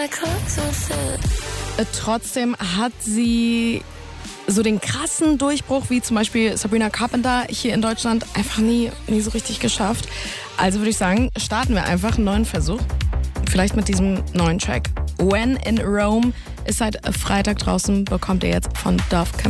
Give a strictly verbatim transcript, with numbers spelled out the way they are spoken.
Trotzdem hat sie so den krassen Durchbruch, wie zum Beispiel Sabrina Carpenter hier in Deutschland, einfach nie, nie so richtig geschafft. Also würde ich sagen, starten wir einfach einen neuen Versuch. Vielleicht mit diesem neuen Track. When in Rome ist seit Freitag draußen, bekommt ihr jetzt von Dove Cameron.